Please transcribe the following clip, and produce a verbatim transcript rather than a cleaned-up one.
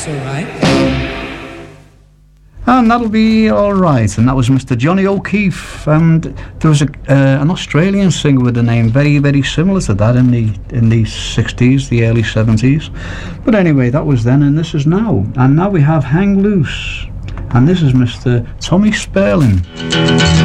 That's all right. And that'll be all right. And that was Mister Johnny O'Keefe. And there was a, uh, an Australian singer with a name very, very similar to that in the in the sixties, the early seventies. But anyway, that was then, and this is now. And now we have Hang Loose, and this is Mister Tommy Sperling.